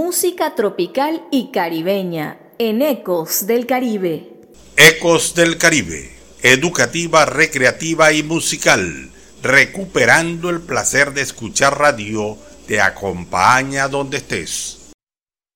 música tropical y caribeña en Ecos del Caribe. Ecos del Caribe, educativa, recreativa y musical, recuperando el placer de escuchar radio, te acompaña donde estés.